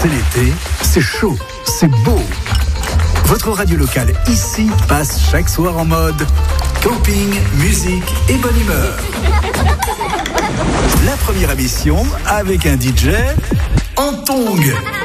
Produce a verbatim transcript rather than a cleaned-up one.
C'est l'été, c'est chaud, c'est beau. Votre radio locale ici passe chaque soir en mode camping, musique et bonne humeur. La première émission avec un D J en tongs.